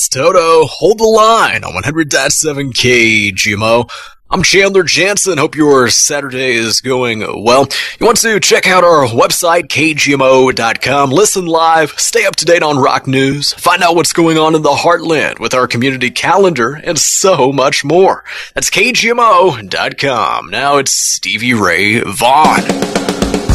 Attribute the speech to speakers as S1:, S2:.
S1: it's Toto. Hold the line on 100.7 KGMO. I'm Chandler Jansen. Hope your Saturday is going well. You want to check out our website, kgmo.com. Listen live, stay up to date on rock news, find out what's going on in the heartland with our community calendar, and so much more. That's kgmo.com. Now it's Stevie Ray Vaughan.